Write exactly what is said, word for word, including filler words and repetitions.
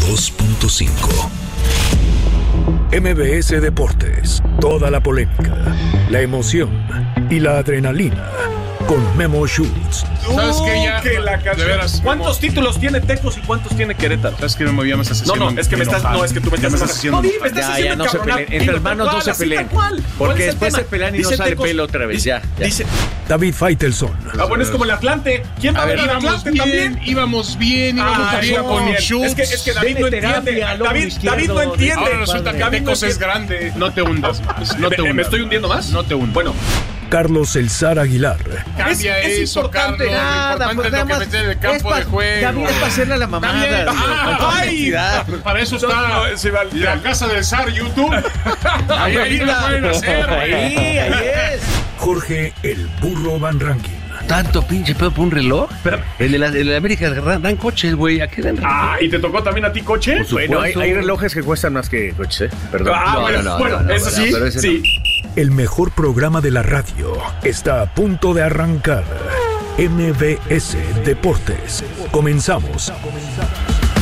dos punto cinco. M B S Deportes. Toda la polémica, la emoción y la adrenalina con Memo Schutz. ¿Sabes qué? Ya, que la de veras, ¿Cuántos Memo? títulos tiene Tecos y cuántos tiene Querétaro? ¿Sabes que me llama esa No, sesión? no, es que me estás, no, es que tú me estás, estás haciendo. no, dime, me estás Ya, haciendo ya, no se encabronar. peleen. Entre Dime, hermanos tal no se cual, así peleen. tal cual. ¿Cuál Porque es el después tema? se pelean y no Dice sale Tecos, pelo otra vez. dice- Ya, ya. Dice, David Faitelson. ah, bueno, es como el Atlante. ¿Quién va a, A ver ver, el íbamos Atlante bien, también? íbamos bien, íbamos Ah, bien íbamos con bien. Schutz. Es que, es que David Ven no de terapia, entiende. al hombro David, izquierdo. David no entiende. Ahora resulta que David no Tecos es entiende. grande. No te hundas más. No te ¿Me, hundas. ¿Me estoy hundiendo más? No te hundas. Bueno, Carlos Elzar Aguilar. Cambia es eso, importante. Carlos. Nada, lo importante pues es nada lo que más. meter en el campo es pa- de juego. David es para hacerle la mamada. Está bien. Ah, ¡Ay! honestidad. Para eso está No, no, sí, vale. la casa del zar YouTube. Ahí, ahí lo pueden hacer. Ahí, ahí es. Jorge El Burro Van Rankin. Tanto pinche pedo por un reloj. Espérame. El de la, el de la América dan, dan coches, güey. ¿A qué dan reloj? Ah, ¿y te tocó también a ti coche? Bueno, hay, hay relojes que cuestan más que coches, ¿eh? Perdón. Ah, No, bueno, no, no, bueno, no, no, eso no, sí, pero ese sí. no. El mejor programa de la radio está a punto de arrancar. M B S Deportes. Comenzamos.